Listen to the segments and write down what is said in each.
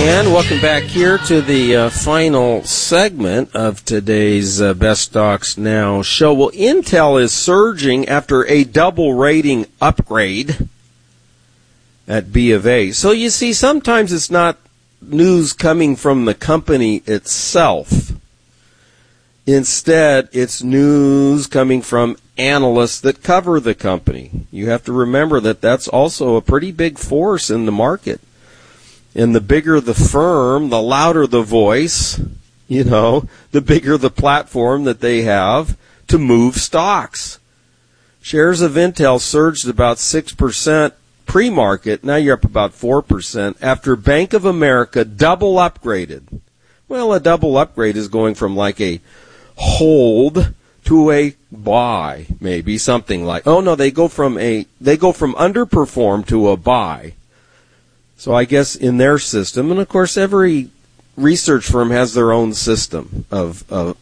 And welcome back here to the final segment of today's Best Stocks Now show. Well, Intel is surging after a double rating upgrade at B of A. So you see, sometimes it's not news coming from the company itself. Instead, it's news coming from analysts that cover the company. You have to remember that that's also a pretty big force in the market. And the bigger the firm, the louder the voice, the bigger the platform that they have to move stocks. Shares of Intel surged about 6% pre-market. Now you're up about 4% after Bank of America double upgraded. Well, a double upgrade is going from like a hold to a buy, maybe something like. Oh no, they go from underperform to a buy. So I guess in their system, and of course every research firm has their own system of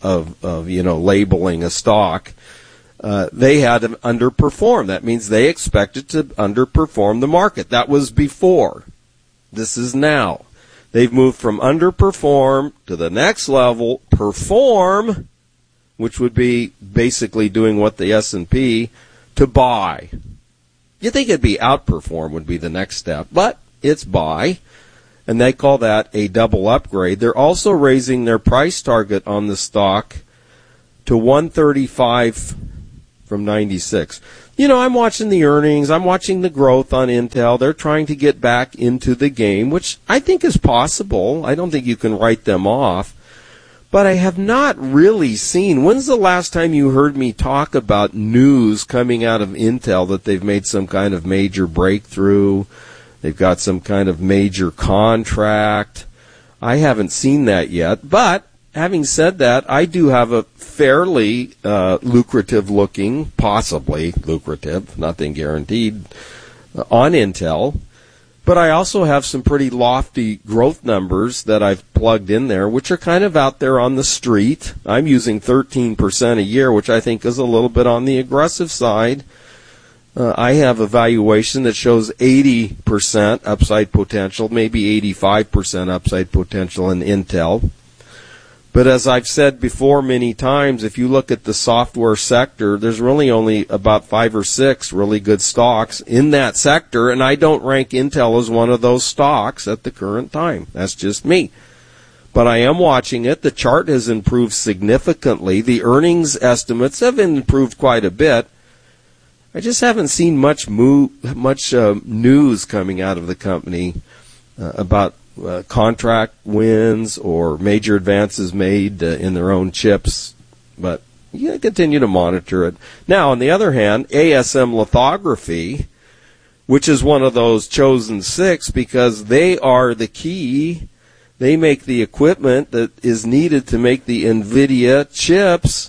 labeling a stock. They had to underperform. That means they expected to underperform the market. That was before. This is now. They've moved from underperform to the next level, perform, which would be basically doing what the S&P, to buy. You think it'd be outperform would be the next step, but it's buy, and they call that a double upgrade. They're also raising their price target on the stock to 135 from 96. I'm watching the earnings. I'm watching the growth on Intel. They're trying to get back into the game, which I think is possible. I don't think you can write them off. But I have not really seen. When's the last time you heard me talk about news coming out of Intel that they've made some kind of major breakthrough? They've got some kind of major contract. I haven't seen that yet. But having said that, I do have a fairly lucrative looking, possibly lucrative, nothing guaranteed, on Intel. But I also have some pretty lofty growth numbers that I've plugged in there, which are kind of out there on the street. I'm using 13% a year, which I think is a little bit on the aggressive side. I have a valuation that shows 80% upside potential, maybe 85% upside potential in Intel. But as I've said before many times, if you look at the software sector, there's really only about 5 or 6 really good stocks in that sector, and I don't rank Intel as one of those stocks at the current time. That's just me. But I am watching it. The chart has improved significantly. The earnings estimates have improved quite a bit. I just haven't seen much news coming out of the company about contract wins or major advances made in their own chips. But you gotta continue to monitor it. Now, on the other hand, ASM Lithography, which is one of those chosen 6 because they are the key. They make the equipment that is needed to make the NVIDIA chips.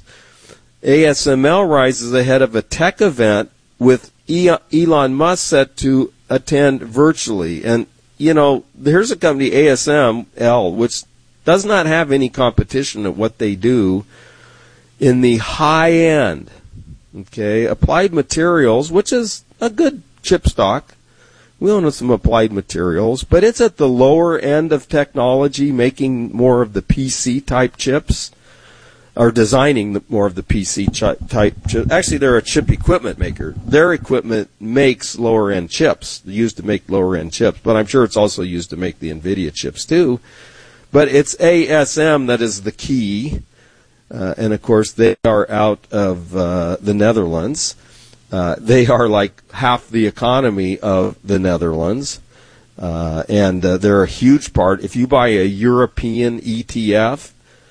ASML rises ahead of a tech event with Elon Musk set to attend virtually. And, here's a company, ASML, which does not have any competition at what they do in the high end. Okay, Applied Materials, which is a good chip stock. We own some Applied Materials, but it's at the lower end of technology, making more of the PC type chips. Are designing more of the PC type chip. Actually, they're a chip equipment maker. Their equipment makes lower-end chips, used to make lower-end chips, but I'm sure it's also used to make the NVIDIA chips, too. But it's ASM that is the key, and, of course, they are out of the Netherlands. They are like half the economy of the Netherlands, and they're a huge part. If you buy a European ETF,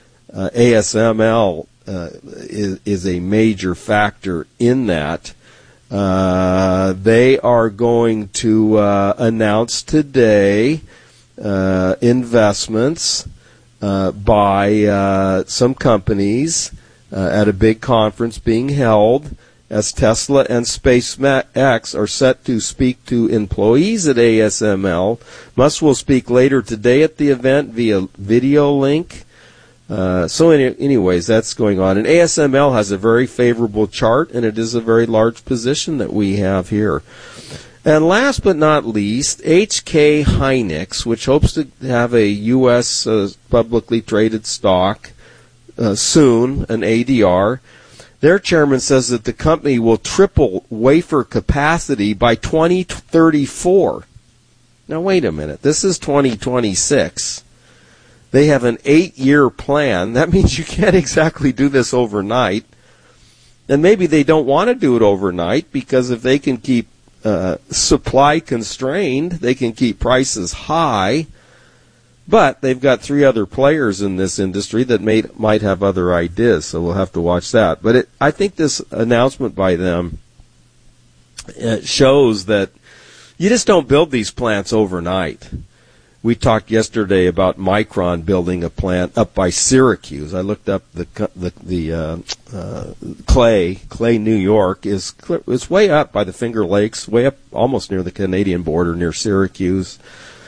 ASML is a major factor in that. They are going to announce today investments by some companies at a big conference being held, as Tesla and SpaceX are set to speak to employees at ASML. Musk will speak later today at the event via video link. Anyways, that's going on. And ASML has a very favorable chart, and it is a very large position that we have here. And last but not least, HK Hynix, which hopes to have a U.S. Publicly traded stock soon, an ADR. Their chairman says that the company will triple wafer capacity by 2034. Now, wait a minute. This is 2026. They have an 8-year plan. That means you can't exactly do this overnight. And maybe they don't want to do it overnight because if they can keep supply constrained, they can keep prices high. But they've got 3 other players in this industry that might have other ideas, so we'll have to watch that. But I think this announcement by them shows that you just don't build these plants overnight. We talked yesterday about Micron building a plant up by Syracuse. I looked up the Clay, New York is way up by the Finger Lakes, way up almost near the Canadian border, near Syracuse.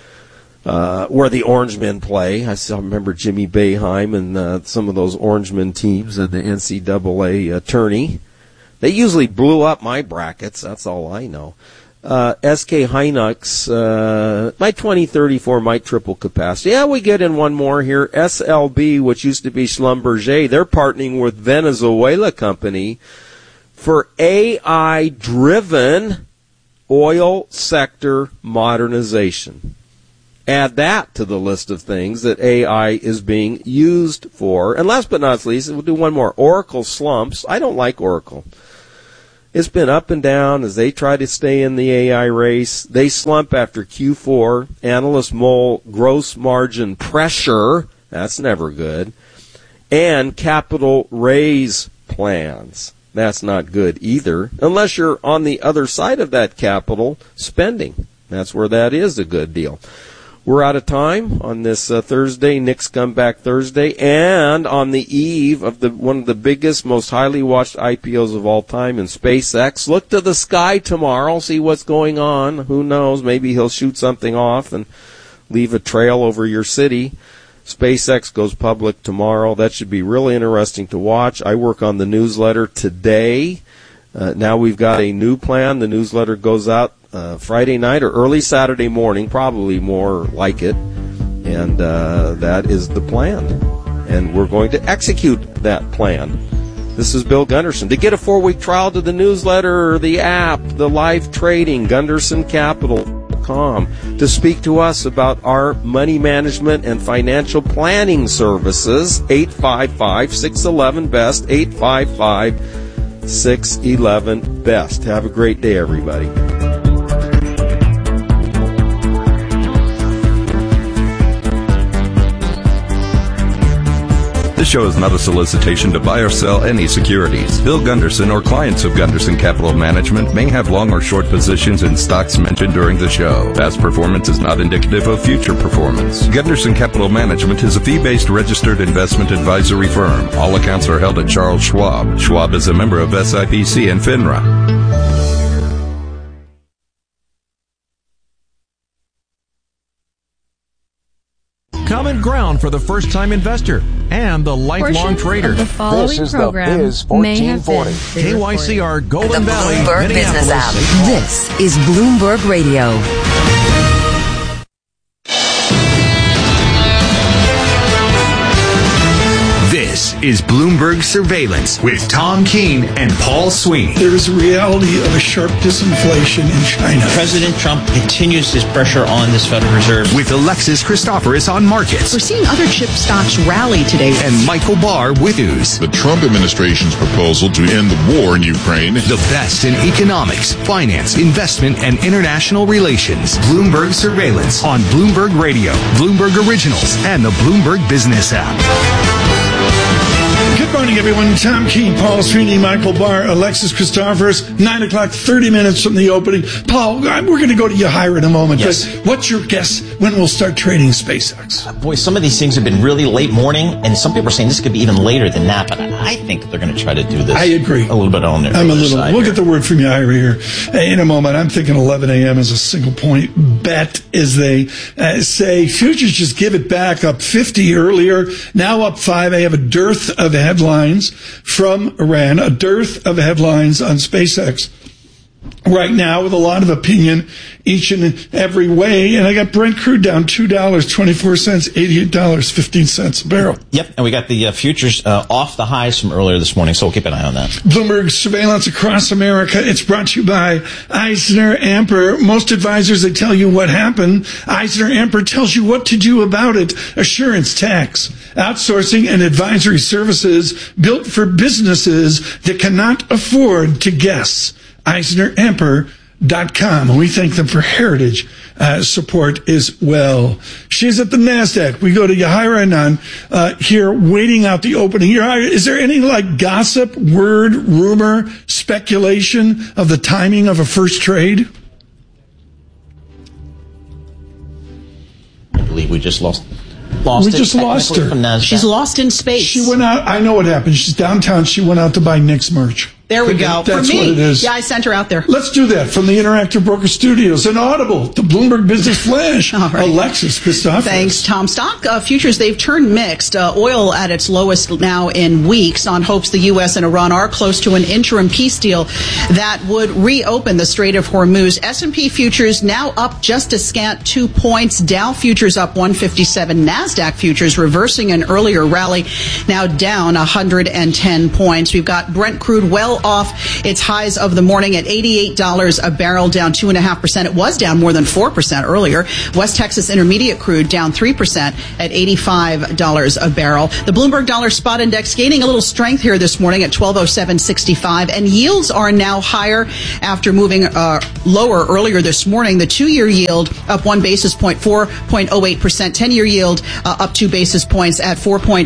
Where the Orangemen play. I still remember Jimmy Boeheim and some of those Orangemen teams and the NCAA tourney. They usually blew up my brackets. That's all I know. SK Hynix, by 2034 might triple capacity. Yeah, we get in one more here. SLB, which used to be Schlumberger, they're partnering with Venezuela company for AI-driven oil sector modernization. Add that to the list of things that AI is being used for. And last but not least, we'll do one more. Oracle slumps. I don't like Oracle. It's been up and down as they try to stay in the AI race. They slump after Q4. Analysts mull gross margin pressure. That's never good. And capital raise plans. That's not good either, unless you're on the other side of that capital spending. That's where that is a good deal. We're out of time on this Thursday, Nick's Comeback Thursday, and on the eve of one of the biggest, most highly watched IPOs of all time in SpaceX. Look to the sky tomorrow, see what's going on. Who knows? Maybe he'll shoot something off and leave a trail over your city. SpaceX goes public tomorrow. That should be really interesting to watch. I work on the newsletter today. Now we've got a new plan. The newsletter goes out Friday night or early Saturday morning, probably more like it. And that is the plan. And we're going to execute that plan. This is Bill Gunderson. To get a 4-week trial to the newsletter, the app, the live trading, GundersonCapital.com. To speak to us about our money management and financial planning services, 855-611-BEST, 855-611-BEST. Have a great day, everybody. This show is not a solicitation to buy or sell any securities. Bill Gunderson or clients of Gunderson Capital Management may have long or short positions in stocks mentioned during the show. Past performance is not indicative of future performance. Gunderson Capital Management is a fee-based registered investment advisory firm. All accounts are held at Charles Schwab. Schwab is a member of SIPC and FINRA. Common ground for the first-time investor and the lifelong trader. The following this is program the Biz 1440. KYCR Golden The Valley, Bloomberg Business Minneapolis. App. This is Bloomberg Radio. This is Bloomberg Surveillance with Tom Keene and Paul Sweeney. There is a reality of a sharp disinflation in China. President Trump continues his pressure on this Federal Reserve. With Alexis Christoforous on markets. We're seeing other chip stocks rally today. And Michael Barr with news. The Trump administration's proposal to end the war in Ukraine. The best in economics, finance, investment, and international relations. Bloomberg Surveillance on Bloomberg Radio, Bloomberg Originals, and the Bloomberg Business App. Good morning, everyone. Tom Keene, Paul Sweeney, Michael Barr, Alexis Christoforous. 9 o'clock, 30 minutes from the opening. Paul, we're going to go to Yahaira in a moment. Yes. But what's your guess when we'll start trading SpaceX? Boy, some of these things have been really late morning, and some people are saying this could be even later than that, but I think they're going to try to do this. I agree. A little bit on there. We'll get the word from Yahaira here in a moment. I'm thinking 11 a.m. is a single point bet, as they say. Futures just give it back, up 50 earlier, now up 5. I have a dearth of headlines from Iran, a dearth of headlines on SpaceX. right now with a lot of opinion each and every way. And I got Brent crude down $2.24, $88.15 a barrel. Yep, and we got the futures off the highs from earlier this morning, so we'll keep an eye on that. Bloomberg surveillance across America. It's brought to you by EisnerAmper. Most advisors, they tell you what happened. EisnerAmper tells you what to do about it. Assurance, tax, outsourcing, and advisory services built for businesses that cannot afford to guess. EisnerAmper.com. And we thank them for heritage support as well. She's at the NASDAQ. We go to Yahaira Anand here waiting out the opening. Yahaira, is there any gossip, word, rumor, speculation of the timing of a first trade? I believe we just lost we just lost her. She's lost in space. She went out. I know what happened. She's downtown. She went out to buy Nick's merch. There we go. That's For me, what it is. yeah, I sent her out there. Let's do that from the Interactive Broker Studios and Audible, the Bloomberg Business Flash. All right. Alexis Christoforous. Thanks, Tom. Stock futures, they've turned mixed. Oil at its lowest now in weeks on hopes the U.S. and Iran are close to an interim peace deal that would reopen the Strait of Hormuz. S&P futures now up just a scant 2 points. Dow futures up 157. NASDAQ futures reversing an earlier rally, now down 110 points. We've got Brent crude well off its highs of the morning at $88 a barrel, down 2.5%. It was down more than 4% earlier. West Texas Intermediate crude down 3% at $85 a barrel. The Bloomberg Dollar Spot Index gaining a little strength here this morning at 1207.65, and yields are now higher after moving lower earlier this morning. The 2-year yield up 1 basis point, 4.08%. 10-year yield up 2 basis points at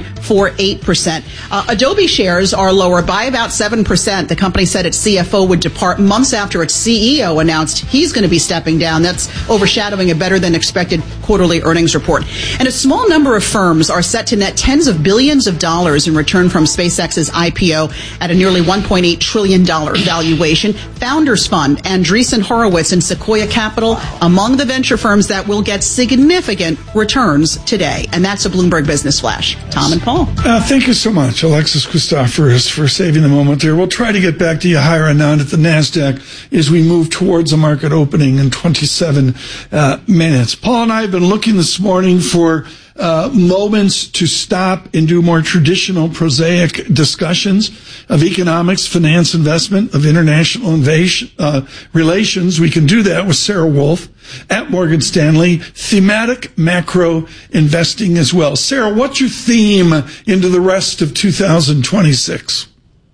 4.48%. Adobe shares are lower by about 7%. The company said its CFO would depart months after its CEO announced he's going to be stepping down. That's overshadowing a better than expected quarterly earnings report. And a small number of firms are set to net tens of billions of dollars in return from SpaceX's IPO at a nearly $1.8 trillion valuation. Founders Fund, Andreessen Horowitz, and Sequoia Capital among the venture firms that will get significant returns today. And that's a Bloomberg Business Flash. Tom and Paul. Thank you so much, Alexis Christoforous, for saving the moment there. We'll try to get back to Yahaira Anand at the NASDAQ as we move towards a market opening in 27 minutes. Paul and I have been looking this morning for moments to stop and do more traditional, prosaic discussions of economics, finance, investment, of international relations. We can do that with Sarah Wolf at Morgan Stanley, thematic macro investing as well. Sarah, what's your theme into the rest of 2026?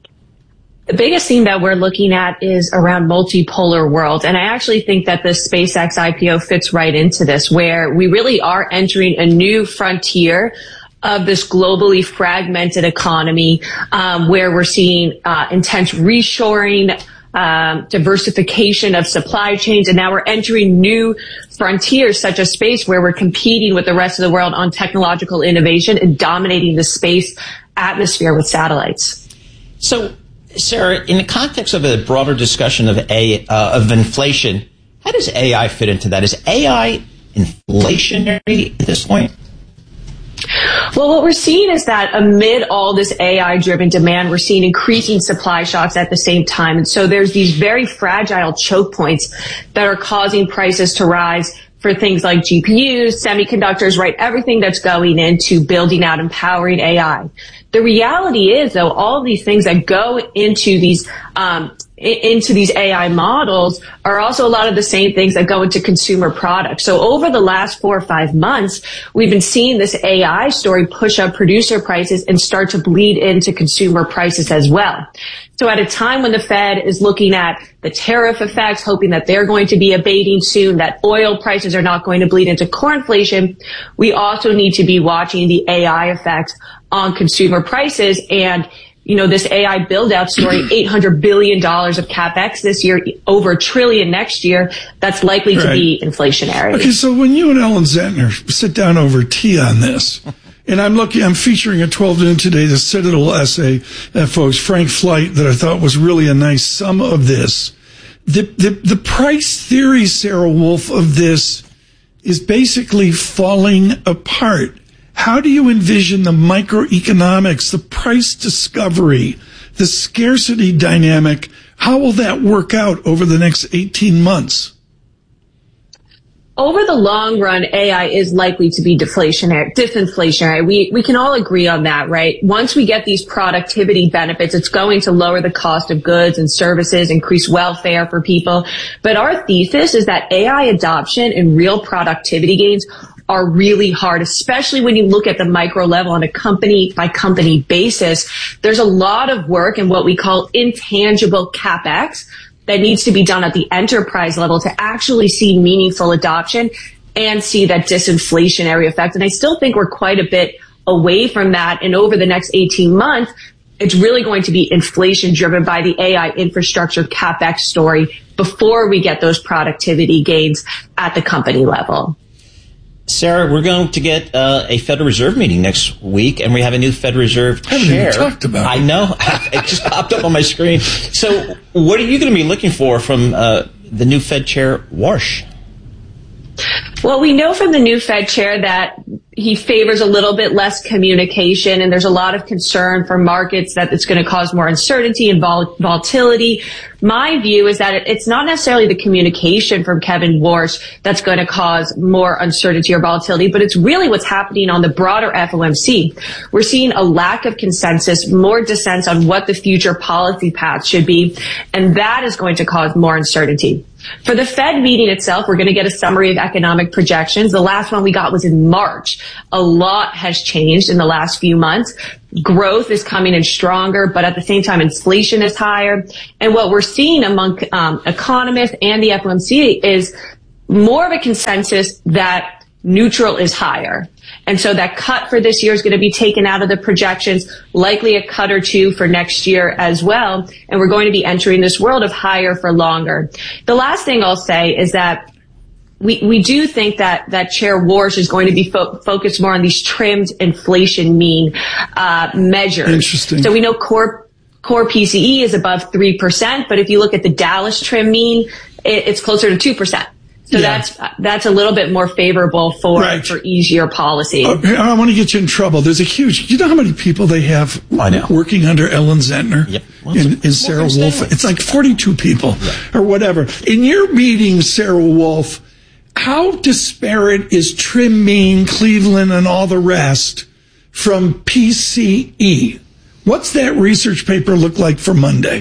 The biggest theme that we're looking at is around multipolar world. And I actually think that the SpaceX IPO fits right into this, where we really are entering a new frontier of this globally fragmented economy, where we're seeing intense reshoring, diversification of supply chains, and now we're entering new frontiers such as space, where we're competing with the rest of the world on technological innovation and dominating the space atmosphere with satellites. So, Sarah, in the context of a broader discussion of inflation, how does AI fit into that? Is AI inflationary at this point? Well, what we're seeing is that amid all this AI-driven demand, we're seeing increasing supply shocks at the same time. And so there's these very fragile choke points that are causing prices to rise for things like GPUs, semiconductors, right? Everything that's going into building out and powering AI. The reality is, though, all of these things that go into these AI models are also a lot of the same things that go into consumer products. So over the last 4 or 5 months, we've been seeing this AI story push up producer prices and start to bleed into consumer prices as well. So at a time when the Fed is looking at the tariff effects, hoping that they're going to be abating soon, that oil prices are not going to bleed into core inflation, we also need to be watching the AI effects on consumer prices. And, you know, this AI build-out story, $800 billion of CapEx this year, over $1 trillion next year, that's likely to be inflationary. Okay, so when you and Ellen Zentner sit down over tea on this, and I'm featuring at 12 noon today the Citadel essay, folks, Frank Flight, that I thought was really a nice sum of this. The price theory, Sarah Wolf, of this is basically falling apart. How do you envision the microeconomics, the price discovery, the scarcity dynamic How will that work out over the next 18 months? Over the long run, AI is likely to be disinflationary. We can all agree on that, right? Once we get these productivity benefits, it's going to lower the cost of goods and services, increase welfare for people. But our thesis is that AI adoption and real productivity gains are really hard, especially when you look at the micro level on a company by company basis. There's a lot of work in what we call intangible CapEx that needs to be done at the enterprise level to actually see meaningful adoption and see that disinflationary effect. And I still think we're quite a bit away from that. And over the next 18 months, it's really going to be inflation driven by the AI infrastructure CapEx story before we get those productivity gains at the company level. Sarah, we're going to get a Federal Reserve meeting next week, and we have a new Federal Reserve chair. I haven't even talked about it. I know. It just popped up on my screen. So what are you going to be looking for from the new Fed chair, Warsh? Well, we know from the new Fed chair that he favors a little bit less communication, and there's a lot of concern for markets that it's going to cause more uncertainty and volatility. My view is that it's not necessarily the communication from Kevin Warsh that's going to cause more uncertainty or volatility, but it's really what's happening on the broader FOMC. We're seeing a lack of consensus, more dissent on what the future policy path should be, and that is going to cause more uncertainty. For the Fed meeting itself, we're going to get a summary of economic projections. The last one we got was in March. A lot has changed in the last few months. Growth is coming in stronger, but at the same time, inflation is higher. And what we're seeing among economists and the FOMC is more of a consensus that neutral is higher. And so that cut for this year is going to be taken out of the projections, likely a cut or two for next year as well. And we're going to be entering this world of higher for longer. The last thing I'll say is that we do think that Chair Warsh is going to be focused more on these trimmed inflation mean measures. Interesting. So we know core PCE is above 3%, but if you look at the Dallas trim mean, it's closer to 2%. So that's a little bit more favorable for easier policy. I want to get you in trouble. There's a huge, you know how many people they have working under Ellen Zentner? Yep. And Sarah Wolf? It's like 42 people or whatever. In your meeting, Sarah Wolf, how disparate is trim mean, Cleveland, and all the rest from PCE? What's that research paper look like for Monday?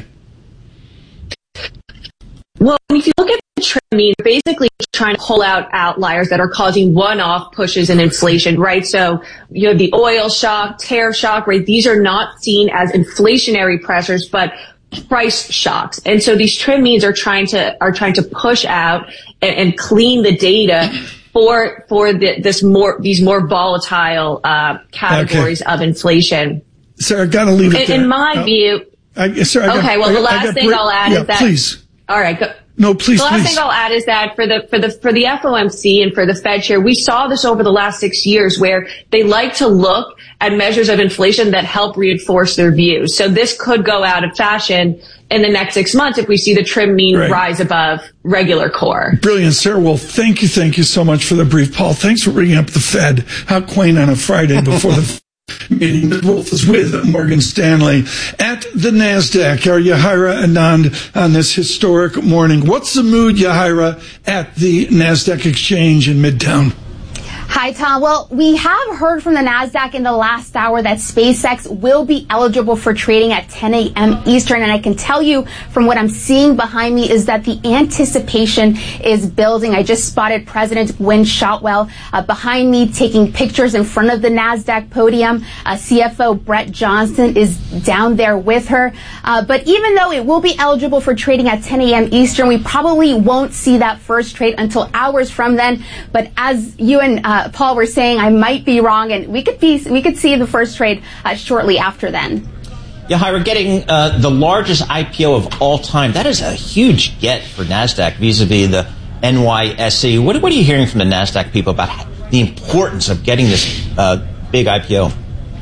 Well, if you look at the trim mean, basically trying to pull out outliers that are causing one-off pushes in inflation, right? So you have the oil shock, tariff shock, right? These are not seen as inflationary pressures, but price shocks. And so these trim means are trying to push out and clean the data for these more volatile categories of inflation. Sarah, I gotta leave it there. In my view. The last thing I'll add is that. Please. All right. Go. No, please. The last thing I'll add is that for the FOMC and for the Fed chair, we saw this over the last 6 years where they like to look at measures of inflation that help reinforce their views. So this could go out of fashion in the next 6 months if we see the trim mean rise above regular core. Brilliant, Sarah. Well, thank you so much for the brief. Paul, thanks for bringing up the Fed. How quaint on a Friday before the meeting. The Wolf is with Morgan Stanley at the NASDAQ. Our Yahira Anand on this historic morning. What's the mood, Yahira, at the NASDAQ exchange in Midtown? Hi, Tom. Well, we have heard from the NASDAQ in the last hour that SpaceX will be eligible for trading at 10 a.m. Eastern. And I can tell you from what I'm seeing behind me is that the anticipation is building. I just spotted President Gwynne Shotwell behind me taking pictures in front of the NASDAQ podium. CFO Brett Johnson is down there with her. But even though it will be eligible for trading at 10 a.m. Eastern, we probably won't see that first trade until hours from then. But as you and Paul were saying, I might be wrong, and we could see the first trade shortly after then. Yeah, Yahira, getting the largest IPO of all time, that is a huge get for NASDAQ vis-a-vis the NYSE. What are you hearing from the NASDAQ people about the importance of getting this big IPO?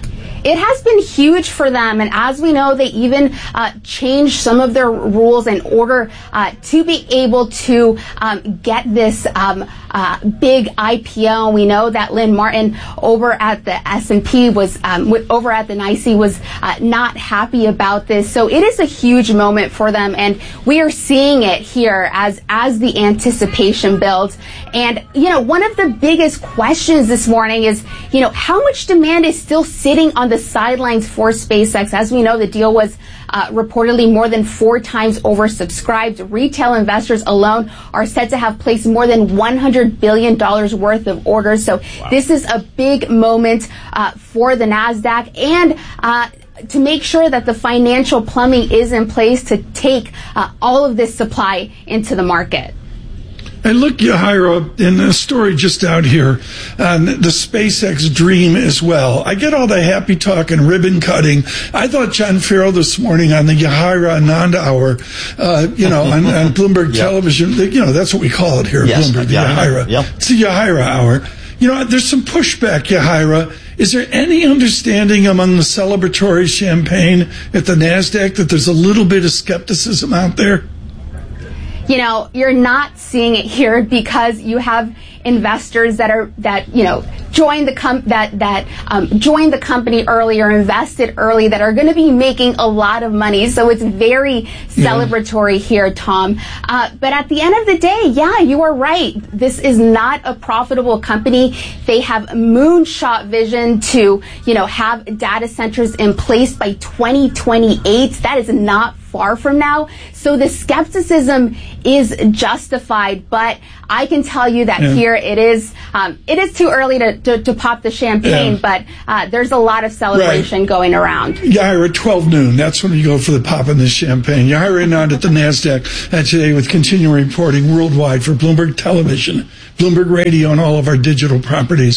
it has been huge for them. And as we know, they even changed some of their rules in order to be able to get this big IPO. We know that Lynn Martin over at the S&P was over at the NYSE was not happy about this. So it is a huge moment for them, and we are seeing it here as the anticipation builds. And one of the biggest questions this morning is how much demand is still sitting on the sidelines for SpaceX. As we know, the deal was reportedly more than 4 times oversubscribed. Retail investors alone are said to have placed more than $100 billion worth of orders. So This is a big moment for the NASDAQ, and to make sure that the financial plumbing is in place to take all of this supply into the market. And look, Yahira, in a story just out here on the SpaceX dream as well. I get all the happy talk and ribbon cutting. I thought John Farrell this morning on the Yahira Anand Hour, on Bloomberg Television, that's what we call it here at Bloomberg, the Yahira. Yep. It's the Yahira Hour. There's some pushback, Yahira. Is there any understanding among the celebratory champagne at the NASDAQ that there's a little bit of skepticism out there? You're not seeing it here because you have investors that joined the company earlier, invested early, that are going to be making a lot of money. So it's very celebratory here, Tom. But at the end of the day, you are right. This is not a profitable company. They have moonshot vision to, have data centers in place by 2028. That is not far from now. So the skepticism is justified, but I can tell you that here it is too early to pop the champagne, but there's a lot of celebration going around. Yahira, 12 noon. That's when you go for the pop in the champagne. Yahira Anand at the NASDAQ today with continuing reporting worldwide for Bloomberg Television, Bloomberg Radio, and all of our digital properties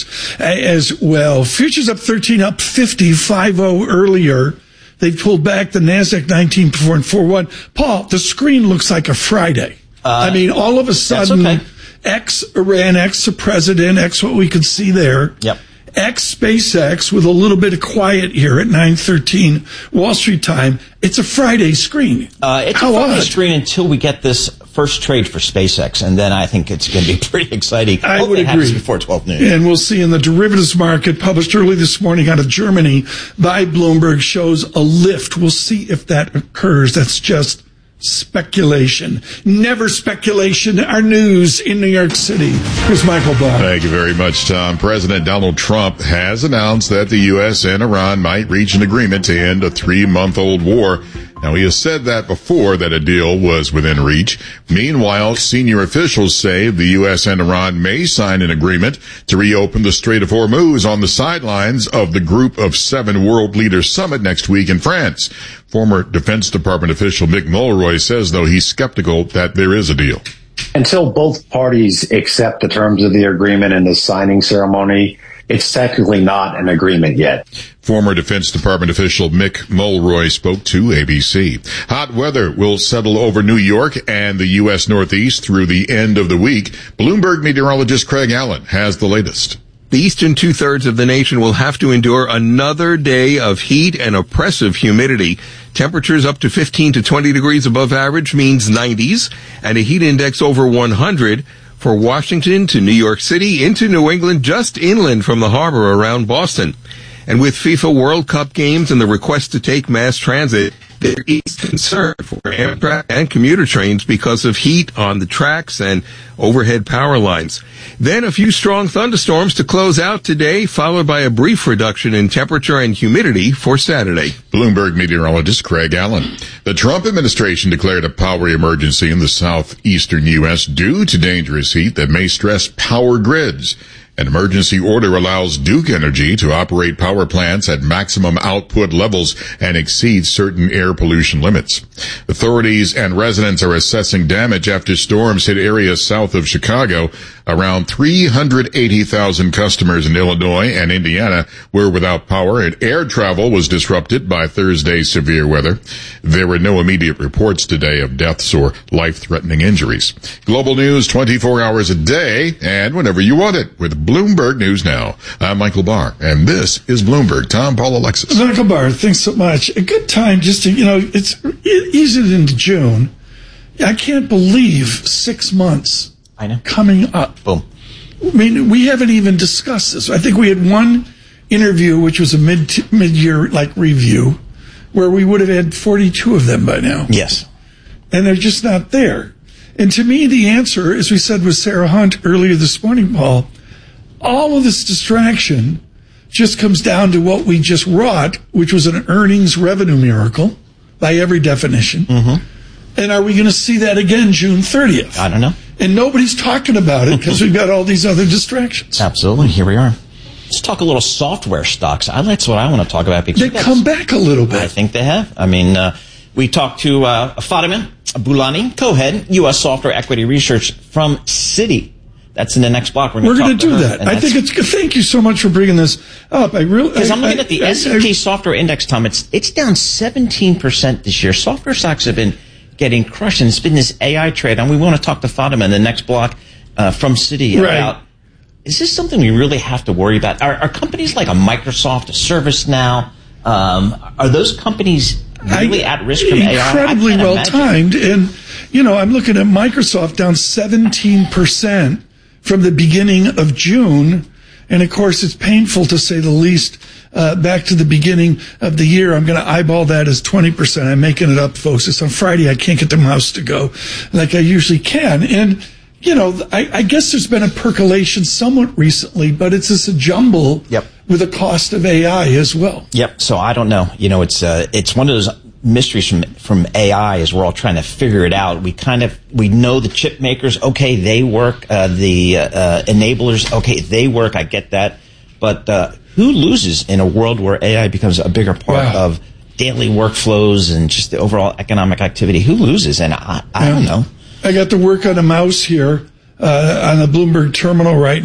as well. Futures up 13, up 50, 5-0 earlier. They pulled back the NASDAQ 19 performed 4-1. Paul, the screen looks like a Friday. All of a sudden, X-Iran, X the president, X what we could see there. Yep. X SpaceX with a little bit of quiet here at 9:13 Wall Street time. It's a Friday screen. It's a Friday screen until we get this first trade for SpaceX, and then I think it's going to be pretty exciting. I would agree. Before 12 noon. And we'll see in the derivatives market, published early this morning out of Germany by Bloomberg, shows a lift. We'll see if that occurs. That's just speculation. Never speculation. Our news in New York City. Here's Michael Barr. Thank you very much, Tom. President Donald Trump has announced that the U.S. and Iran might reach an agreement to end a 3-month-old war. Now, he has said that before that a deal was within reach. Meanwhile, senior officials say the U.S. and Iran may sign an agreement to reopen the Strait of Hormuz on the sidelines of the Group of 7 World Leaders Summit next week in France. Former Defense Department official Mick Mulroy says, though, he's skeptical that there is a deal. Until both parties accept the terms of the agreement in the signing ceremony, it's technically not an agreement yet. Former Defense Department official Mick Mulroy spoke to ABC. Hot weather will settle over New York and the U.S. Northeast through the end of the week. Bloomberg meteorologist Craig Allen has the latest. The eastern 2/3 of the nation will have to endure another day of heat and oppressive humidity. Temperatures up to 15 to 20 degrees above average means 90s, and a heat index over 100 for Washington to New York City into New England, just inland from the harbor around Boston. And with FIFA World Cup games and the request to take mass transit, there is concern for Amtrak and commuter trains because of heat on the tracks and overhead power lines. Then a few strong thunderstorms to close out today, followed by a brief reduction in temperature and humidity for Saturday. Bloomberg meteorologist Craig Allen. The Trump administration declared a power emergency in the southeastern U.S. due to dangerous heat that may stress power grids. An emergency order allows Duke Energy to operate power plants at maximum output levels and exceed certain air pollution limits. Authorities and residents are assessing damage after storms hit areas south of Chicago. Around 380,000 customers in Illinois and Indiana were without power, and air travel was disrupted by Thursday's severe weather. There were no immediate reports today of deaths or life-threatening injuries. Global news 24 hours a day and whenever you want it with Bloomberg News Now. I'm Michael Barr, and this is Bloomberg. Tom, Paul, Alexis. Michael Barr, thanks so much. A good time just to, it's easy into June. I can't believe 6 months coming up. Boom. I mean, we haven't even discussed this. I think we had one interview, which was a mid-year review, where we would have had 42 of them by now. Yes. And they're just not there. And to me, the answer, as we said with Sarah Hunt earlier this morning, Paul, all of this distraction just comes down to what we just wrought, which was an earnings revenue miracle by every definition. Mm-hmm. And are we going to see that again June 30th? I don't know. And nobody's talking about it because we've got all these other distractions. Absolutely. Here we are. Let's talk a little software stocks. That's what I want to talk about. Because they come back a little bit. I think they have. I mean, we talked to Fatima Boulani, co-head, U.S. Software Equity Research from Citi. That's in the next block. We're going to do that. I think it's good. Thank you so much for bringing this up. Because I'm looking at the S&P Software Index, Tom. It's down 17% this year. Software stocks have been getting crushed, and it's been this AI trade. And we want to talk to Fatima in the next block from Citi about, is this something we really have to worry about? Are companies like a Microsoft, a ServiceNow, are those companies really at risk from AI? Incredibly well timed. And, I'm looking at Microsoft down 17% from the beginning of June. And of course, it's painful to say the least. Back to the beginning of the year, I'm going to eyeball that as 20%. I'm making it up, folks. It's on Friday. I can't get the mouse to go like I usually can. And, I guess there's been a percolation somewhat recently, but it's just a jumble with the cost of AI as well. Yep. So I don't know. It's one of those mysteries from AI as we're all trying to figure it out. We know the chip makers, okay, they work. The enablers, okay, they work. I get that. But who loses in a world where AI becomes a bigger part of daily workflows and just the overall economic activity? Who loses? And I don't know. I got to work on a mouse here on the Bloomberg terminal right